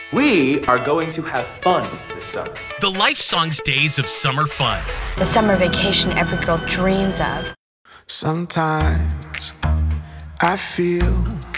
We are going to have fun this summer. The Life Songs Days of Summer Fun. The summer vacation every girl dreams of. Sometimes I feel